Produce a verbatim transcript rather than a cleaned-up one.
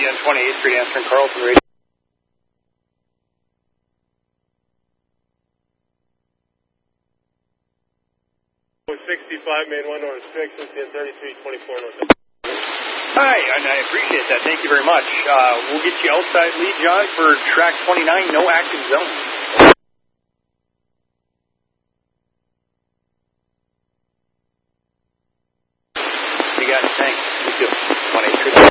on twenty-eighth Street, answering Carlton Radio. sixty-five, main one north six, and thirty-three twenty-four north. Hi, and I appreciate that. Thank you very much. Uh, we'll get you outside lead, John, for track twenty-nine, no active zone. You got it. Thanks. You too. twenty-three.